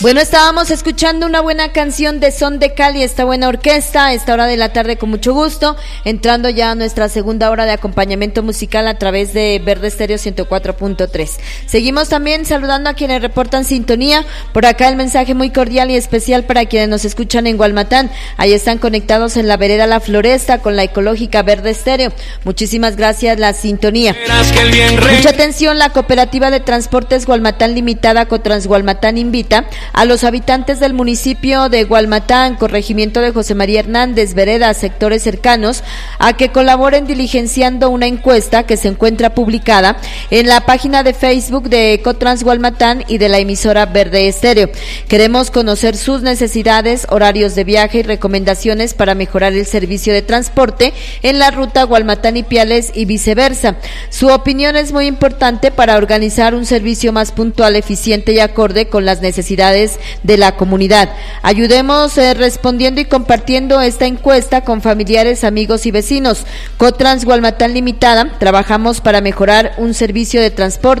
Bueno, estábamos escuchando una buena canción de Son de Cali, esta buena orquesta, a esta hora de la tarde con mucho gusto, entrando ya a nuestra segunda hora de acompañamiento musical a través de Verde Estéreo 104.3. Seguimos también saludando a quienes reportan sintonía, por acá el mensaje muy cordial y especial para quienes nos escuchan en Gualmatán, ahí están conectados en la vereda La Floresta con la ecológica Verde Estéreo, muchísimas gracias la sintonía. Mucha atención, la Cooperativa de Transportes Gualmatán Limitada, Cotrans Gualmatán, invita a los habitantes del municipio de Gualmatán, corregimiento de José María Hernández, veredas, sectores cercanos, a que colaboren diligenciando una encuesta que se encuentra publicada en la página de Facebook de Cotrans Gualmatán y de la emisora Verde Estéreo. Queremos conocer sus necesidades, horarios de viaje y recomendaciones para mejorar el servicio de transporte en la ruta Gualmatán-Ipiales y viceversa. Su opinión es muy importante para organizar un servicio más puntual, eficiente y acorde con las necesidades de la comunidad. Ayudemos respondiendo y compartiendo esta encuesta con familiares, amigos y vecinos. Cotrans Gualmatán Limitada, trabajamos para mejorar un servicio de transporte